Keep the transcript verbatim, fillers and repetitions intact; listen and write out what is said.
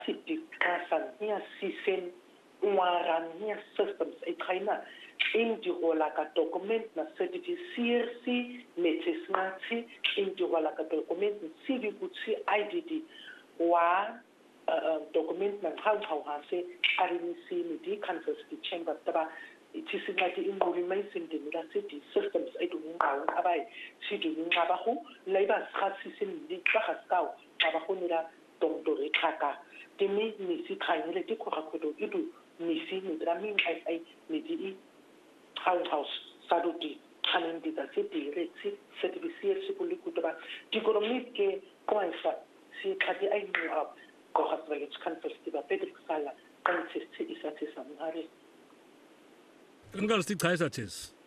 Kasan here sisen umaran here systems e traina in di rola ka document na certificeer si metisnati in di rola ka document si di kutsi I D D wa document na hau hau hase arini si ni di kansas di chamber taba itisinati in remains in the city systems e du ngau abai si du ngabahu leiba khasisin di khasau abahu nira dongdore khaka Demi misi kainele di korakodo idu misi midramin ai ai midi house house sadudi kanin di da city reti certificated sipuli kutoba di goromit ke koinsa si kadi ai mu ab ko hasvage kan festival pedrik sala kan tsi isati samari Kan gal sti tsaisa tis